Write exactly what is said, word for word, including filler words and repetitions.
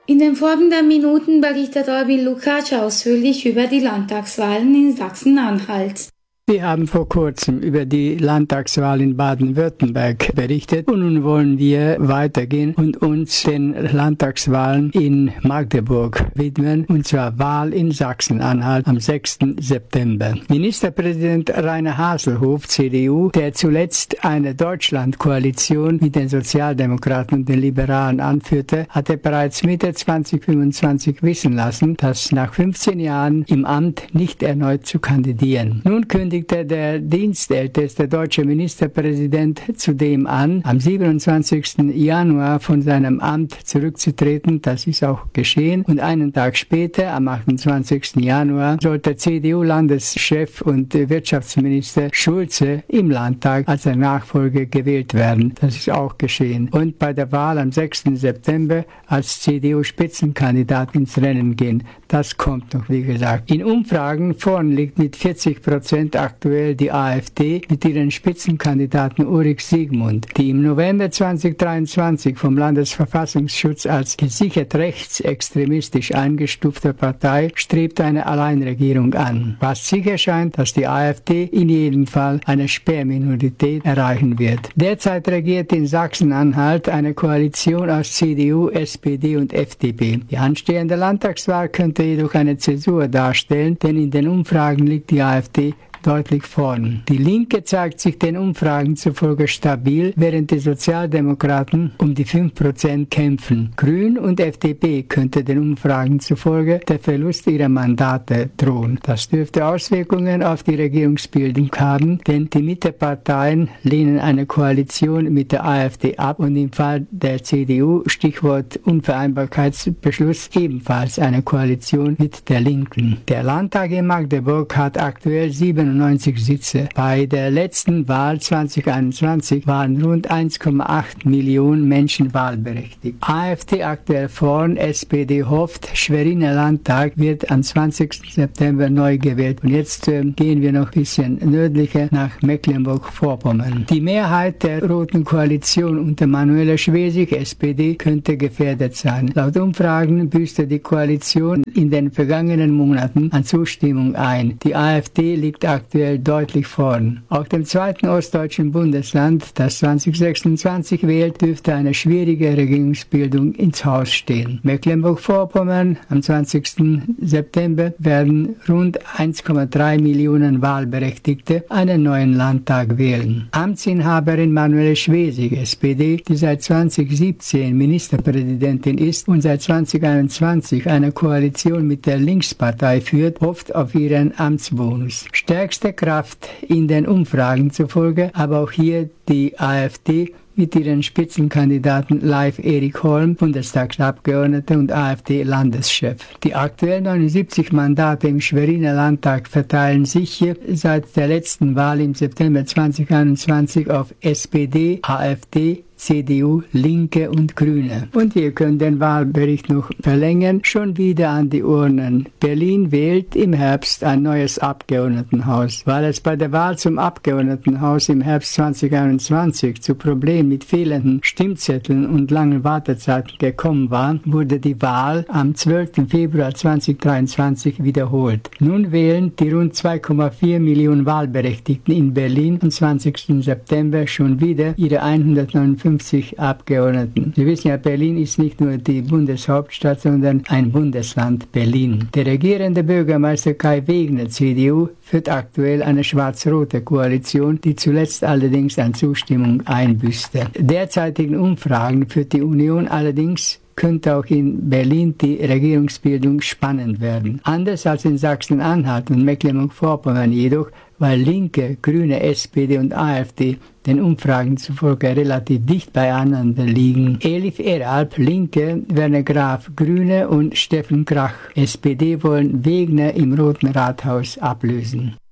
In den folgenden Minuten berichtet Albin Lukács ausführlich über die Landtagswahlen in Sachsen-Anhalt. Wir haben vor kurzem über die Landtagswahl in Baden-Württemberg berichtet und nun wollen wir weitergehen und uns den Landtagswahlen in Magdeburg widmen, und zwar Wahl in Sachsen-Anhalt am sechsten September. Ministerpräsident Rainer Haselhoff, C D U, der zuletzt eine Deutschlandkoalition mit den Sozialdemokraten und den Liberalen anführte, hatte bereits Mitte zweitausendfünfundzwanzig wissen lassen, dass nach fünfzehn Jahren im Amt nicht erneut zu kandidieren. Nun kündigte der dienstälteste deutsche Ministerpräsident zudem an, am siebenundzwanzigsten Januar von seinem Amt zurückzutreten. Das ist auch geschehen. Und einen Tag später, am achtundzwanzigsten Januar, sollte C D U-Landeschef und Wirtschaftsminister Schulze im Landtag als sein Nachfolger gewählt werden. Das ist auch geschehen. Und bei der Wahl am sechsten September als C D U-Spitzenkandidat ins Rennen gehen. Das kommt noch, wie gesagt. In Umfragen vorn liegt mit vierzig Prozent aktuell die AfD mit ihren Spitzenkandidaten Ulrich Siegmund. Die im November zweitausenddreiundzwanzig vom Landesverfassungsschutz als gesichert rechtsextremistisch eingestufte Partei strebt eine Alleinregierung an. Was sicher scheint, dass die AfD in jedem Fall eine Sperrminorität erreichen wird. Derzeit regiert in Sachsen-Anhalt eine Koalition aus C D U, S P D und F D P. Die anstehende Landtagswahl könnte jedoch eine Zäsur darstellen, denn in den Umfragen liegt die AfD deutlich vorn. Die Linke zeigt sich den Umfragen zufolge stabil, während die Sozialdemokraten um die fünf Prozent kämpfen. Grün und F D P könnte den Umfragen zufolge der Verlust ihrer Mandate drohen. Das dürfte Auswirkungen auf die Regierungsbildung haben, denn die Mitteparteien lehnen eine Koalition mit der AfD ab und im Fall der C D U, Stichwort Unvereinbarkeitsbeschluss, ebenfalls eine Koalition mit der Linken. Der Landtag in Magdeburg hat aktuell siebenundneunzig Sitze. Bei der letzten Wahl zweitausendeinundzwanzig waren rund eins Komma acht Millionen Menschen wahlberechtigt. AfD aktuell vorn, S P D hofft, Schweriner Landtag wird am zwanzigsten September neu gewählt. Und jetzt äh, gehen wir noch ein bisschen nördlicher nach Mecklenburg-Vorpommern. Die Mehrheit der Roten Koalition unter Manuela Schwesig, S P D, könnte gefährdet sein. Laut Umfragen büßte die Koalition in den vergangenen Monaten an Zustimmung ein. Die AfD liegt aktuell aktuell deutlich vorn. Auch dem zweiten ostdeutschen Bundesland, das zweitausendsechsundzwanzig wählt, dürfte eine schwierige Regierungsbildung ins Haus stehen. Mecklenburg-Vorpommern am zwanzigsten September werden rund eins Komma drei Millionen Wahlberechtigte einen neuen Landtag wählen. Amtsinhaberin Manuela Schwesig, S P D, die seit zweitausendsiebzehn Ministerpräsidentin ist und seit zweitausendeinundzwanzig eine Koalition mit der Linkspartei führt, hofft auf ihren Amtsbonus. Stärkste Kraft in den Umfragen zufolge, aber auch hier die AfD mit ihren Spitzenkandidaten Leif Erik Holm, Bundestagsabgeordneter und AfD-Landeschef. Die aktuell neunundsiebzig Mandate im Schweriner Landtag verteilen sich hier seit der letzten Wahl im September zweitausendeinundzwanzig auf S P D, AfD, C D U, Linke und Grüne. Und wir können den Wahlbericht noch verlängern. Schon wieder an die Urnen. Berlin wählt im Herbst ein neues Abgeordnetenhaus. Weil es bei der Wahl zum Abgeordnetenhaus im Herbst zweitausendeinundzwanzig zu Problemen mit fehlenden Stimmzetteln und langen Wartezeiten gekommen war, wurde die Wahl am zwölften Februar zweitausenddreiundzwanzig wiederholt. Nun wählen die rund zwei Komma vier Millionen Wahlberechtigten in Berlin am zwanzigsten September schon wieder ihre hundertneunundfünfzig Abgeordneten. Sie wissen ja, Berlin ist nicht nur die Bundeshauptstadt, sondern ein Bundesland Berlin. Der regierende Bürgermeister Kai Wegner, C D U, führt aktuell eine schwarz-rote Koalition, die zuletzt allerdings an Zustimmung einbüßte. Derzeitigen Umfragen führt die Union allerdings könnte auch in Berlin die Regierungsbildung spannend werden. Anders als in Sachsen-Anhalt und Mecklenburg-Vorpommern jedoch, weil Linke, Grüne, S P D und AfD den Umfragen zufolge relativ dicht beieinander liegen. Elif Eralp, Linke, Werner Graf, Grüne und Steffen Krach, S P D, wollen Wegner im Roten Rathaus ablösen.